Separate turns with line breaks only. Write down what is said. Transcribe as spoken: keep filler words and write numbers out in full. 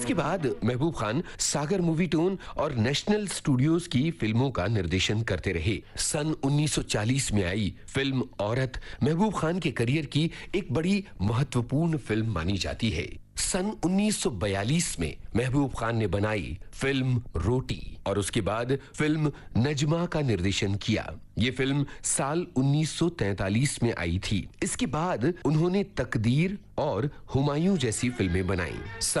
इसके बाद महबूब खान सागर movie tone और नेशनल स्टूडियोज की फिल्मों का निर्देशन करते रहे। सन उन्नीस सौ चालीस में आई फिल्म औरत महबूब खान के करियर की एक बड़ी महत्वपूर्ण फिल्म मानी जाती है। सन उन्नीस सौ बयालीस में महबूब खान ने बनाई फिल्म रोटी और उसके बाद फिल्म नजमा का निर्देशन किया। ये फिल्म साल उन्नीस सौ तैंतालीस में आई थी। इसके बाद उन्होंने तकदीर और हुमायूं जैसी फिल्में बनाई।